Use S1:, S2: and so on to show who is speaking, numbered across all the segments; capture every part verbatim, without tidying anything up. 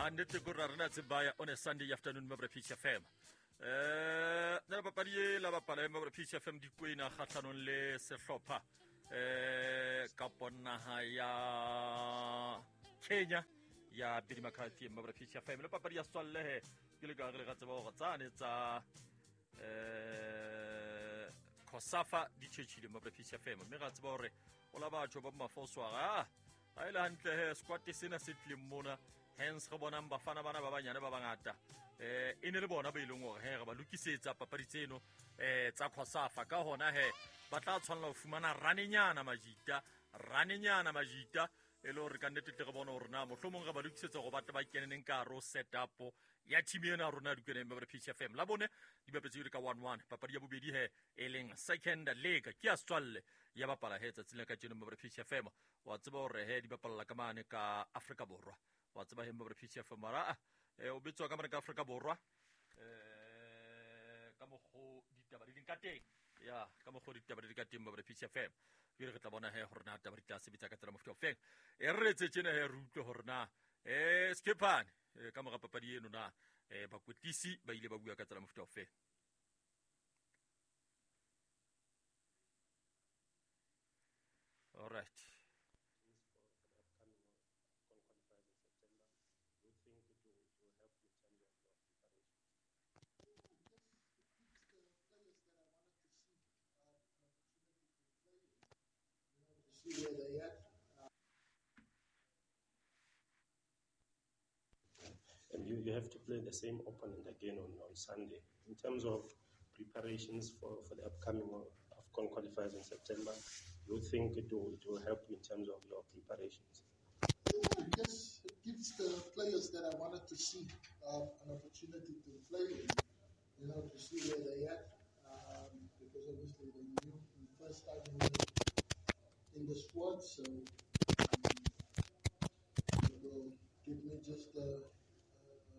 S1: Annette Gurarna Zibaya on a Sunday afternoon, Mabra Pitch F M. Uh, never Padi, Lava Pala, Mabra Pitch F M, the Queen, Hatanon Le Sefopa, Capona Haya, Kenya, Ya Bimakati, Mabra Pitch F M, La Paparia Sole, Gilga Razan, it's a Kosafa, the Chichi, Mabra Pitch F M, Miratsbore, Olava Chobama Foswara, Island Squatty Sina Sitli Mona. Hence re bona bafana bana ba banyane ba bangata eh ene le bona ba ileng hore he re ba lokisetsa papadi tseno eh tsa Khosafa ka hona he ba tla tshwanela ho fumana ranenyana majita ranenyana majita e le hore ka nnete re bona hore na mohlomong re ba lokisetsa go batla ba keneneng ka ro setup ya team ena rona di keneng ba Pitch F M la bone di bapetse ka one one papadi ya bobedi he e leng second leg ke a Setswalle ya bapala he tsatsile ka tseno ba Pitch F M wa tseba hore he di bapala ka mane ka Afrika Borwa wa tseba hemba ba Pitch F M mara eh o bitswa ka mane ka Afrika Borwa eh ka mo go ditaba di leng ka teng ya ka mo go ditaba di ka teng ba Pitch F M re re tla bona he hore na taba di tla sebetsa ka tsela mo fetofeng e re retse tsena he rutle hore na eh Skipane ka mo ga papadi eno na eh ba kwetlisi ba ile ba bua ka tsela mo fetofeng. All right.
S2: See where they at. And you, you have to play the same opponent again on, on Sunday. In terms of preparations for, for the upcoming AFCON qualifiers in September, you think it will, it will help you in terms of your preparations?
S3: Yeah, it, just, it gives the players that I wanted to see uh, an opportunity to play and, you know, to see where they at. Um, because obviously they knew the first time in the, in the squad, so um, it will give me just the uh,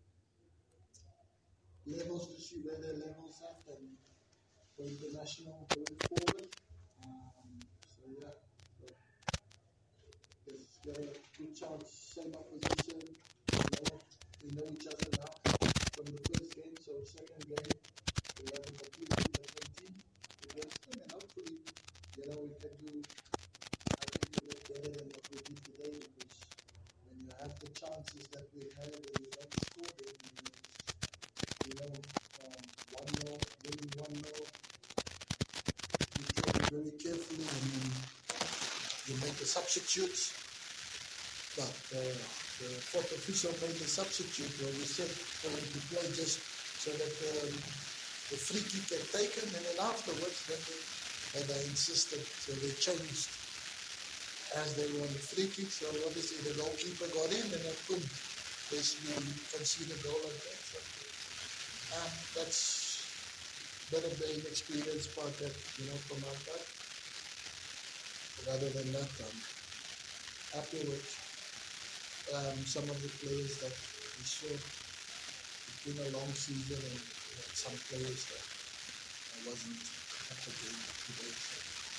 S3: levels to see where their levels at and for international going forward. Um, so yeah, but it's got a good chance, same opposition, you know, we know each other now from the first game, so second game we have a completely different team against them, and hopefully, you know, we can do, I think we look better than what we did today, because when you have the chances that we had and you don't score them, you know, you know um, one more, winning one more, you take it very carefully and then you make the substitutes. But uh, the fourth official made the substitute where we said for him to play just so that um, the free kick get taken, and then afterwards then they, and they insisted, so they changed as they won the free kick. So obviously the goalkeeper got in, and then boom, basically conceded a goal like that. So, uh, that's better than experienced part that, you know, from our part. But other than that, I'm happy with um, some of the players that we saw. It's been a long season, and you know, some players that I wasn't at the game today. So.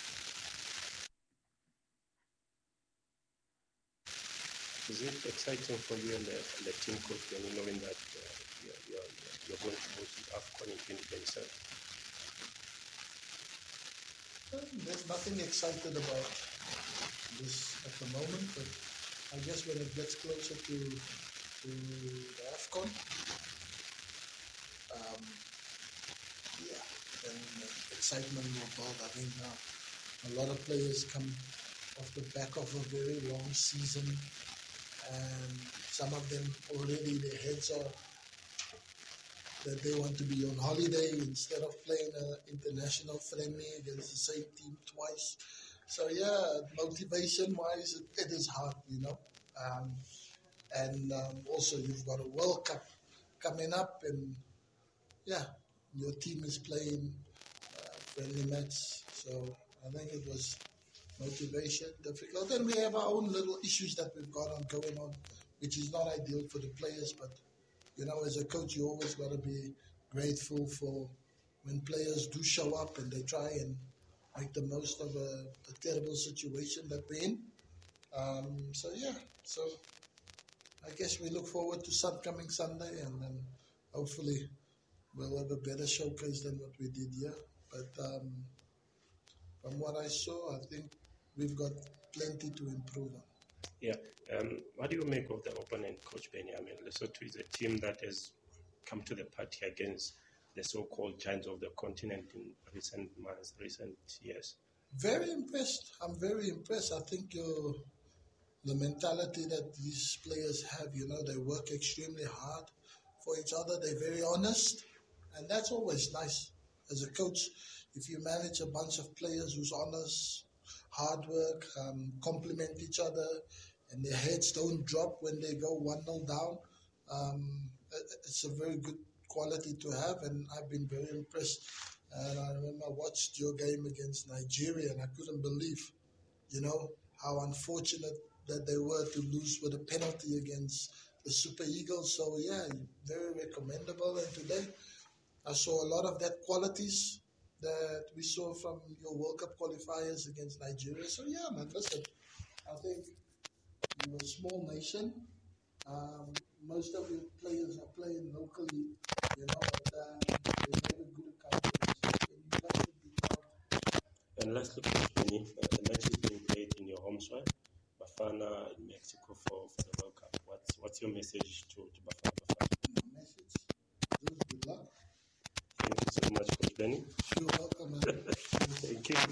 S2: Is it exciting for you and the, and the team coach when you knowing that uh, you're, you're, you're going to host the AFCON in twenty twenty-seven?
S3: There's nothing excited about this at the moment, but I guess when it gets closer to, to the AFCON, um, yeah, then the excitement will build. I think now a lot of players come off the back of a very long season, and some of them already their heads are that they want to be on holiday instead of playing an international friendly against the same team twice. So yeah, motivation-wise, it, it is hard, you know. Um, and um, also you've got a World Cup coming up, and yeah, your team is playing uh, friendly match. So I think it was motivation, difficult. And we have our own little issues that we've got on going on, which is not ideal for the players. But, you know, as a coach, you always got to be grateful for when players do show up and they try and make the most of a, a terrible situation that we're in. Um, so, yeah, so I guess we look forward to sun coming Sunday, and then hopefully we'll have a better showcase than what we did here. But um, from what I saw, I think we've got plenty to improve on.
S2: Yeah. Um, what do you make of the opponent, Coach Benny? I mean, Lesotho is a team that has come to the party against the so-called giants of the continent in recent months, recent years.
S3: Very impressed. I'm very impressed. I think your the mentality that these players have, you know, they work extremely hard for each other. They're very honest, and that's always nice. As a coach, if you manage a bunch of players who's honest, hard work, um, complement each other, and their heads don't drop when they go one nil down, um, it's a very good quality to have, and I've been very impressed. And I remember I watched your game against Nigeria, and I couldn't believe, you know, how unfortunate that they were to lose with a penalty against the Super Eagles. So, yeah, very recommendable. And today I saw a lot of that qualities that we saw from your World Cup qualifiers against Nigeria. So, yeah, man, listen, I think you're a small nation. Um, most of your players are playing locally, you know, but um, they made a good account of themselves, and you guys should be proud.
S2: And lastly, Coach Benny, uh, the match is being played in your home soil, Bafana in Mexico for, for the World Cup. What's what's your message to, to Bafana Bafana?
S3: My message, just good luck.
S2: Thank you so much, Coach Benny.
S3: You're welcome, man.
S2: Thank you.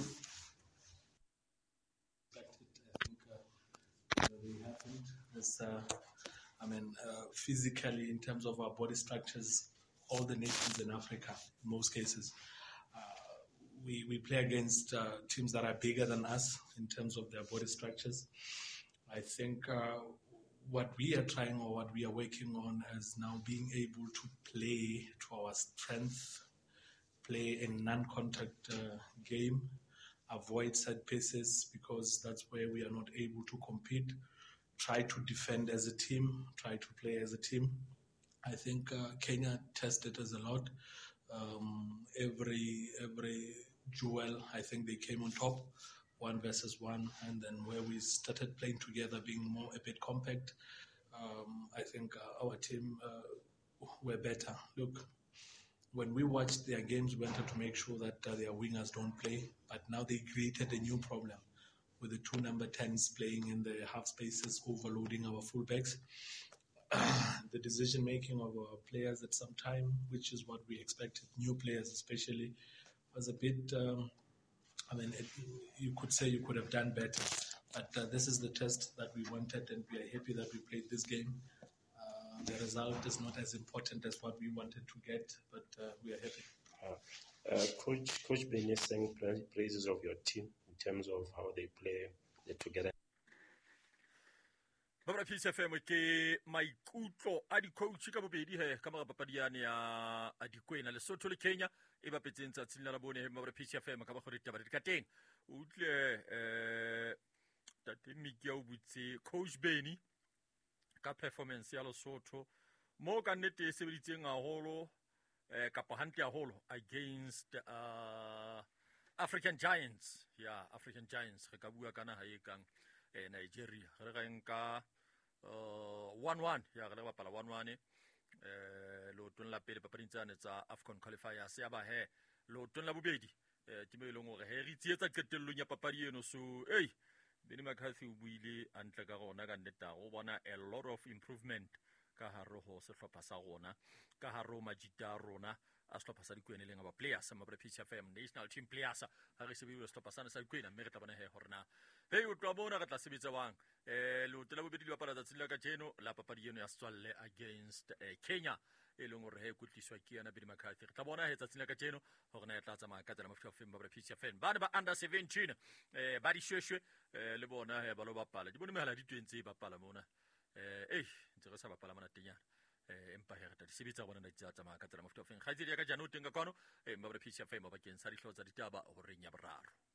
S4: I think uh, they happened. As, uh, I mean, uh, physically, in terms of our body structures, all the nations in Africa, in most cases, uh, we, we play against uh, teams that are bigger than us in terms of their body structures. I think uh, what we are trying or what we are working on is now being able to play to our strength, play a non-contact uh, game, avoid set pieces because that's where we are not able to compete, try to defend as a team, try to play as a team. I think uh, Kenya tested us a lot. Um, every every duel, I think they came on top, one versus one, and then where we started playing together, being more a bit compact, um, I think uh, our team uh, were better. Look, when we watched their games, we wanted to make sure that uh, their wingers don't play, but now they created a new problem with the two number tens playing in the half spaces, overloading our fullbacks. The decision-making of our players at some time, which is what we expected, new players especially, was a bit, um, I mean, it, you could say you could have done better. But uh, this is the test that we wanted, and we are happy that we played this game. Uh, the result is not as important as what we wanted to get, but uh, we are happy.
S2: Uh, uh, Coach Coach Benny sang praises of your team in terms of how they play they together.
S1: ba bra Peace F M ke maikutlo a di-coach ka bobedi he ka mara papadi yane ya a dikwena Lesotho le Kenya e bapetseng tsatsing la bone he ba bra Peace F M ka ba gore taba di ka teng o utlwe eh tate Miki ya o butse Coach Benny ka performance ya Lesotho mo ka nnete e sebeditseng haholo eh kapa hantle haholo against uh, African Giants. Yeah, African Giants re ka bua kana ha e kang eh Nigeria re ga nka uh one one ya re bapala one one eh lotong la pele papading tsane tsa AFCON qualifiers ya ba he lotong la bobedi eh ke mo ileng hore he re tsietsa qetellong ya papadi eno. So hey, Benny McCarthy o buile antle ka rona ka nneta go bona a lot of improvement ka haro ho sehlopha sa rona, ka haro majita rona a sehlopha sa dikwena le ngaba players ma bra P C F M national team players ha re sebile sehlopha sana sa dikwena mme re tla bona he hore na hey o tla bona ka tla sebetsa wang eh lo tla bobedi le bapala tsatsing la ka jeno la papadi eno ya Setswalle against eh, Kenya e leng hore he kutliswa ke yana Benny McCarthy. Re tla bona he tsatsing la ka jeno hore na e tla tsamaya ka tsela mafuta of ba bra P C F M bana ba under seventeen eh ba di shweshwe eh le bona he ba lo bapala di bone mehala di twenty ba bapala mona eh eh ntse re sa bapala mana tenyana eh empa he re tla di sebetsa bona ditsa tsamaya ka tsela mafuta of ga itse di ka jano teng ka kwano eh ba bra P C F M ba bakeng sa dihlotsa ditaba ho reng ya boraro.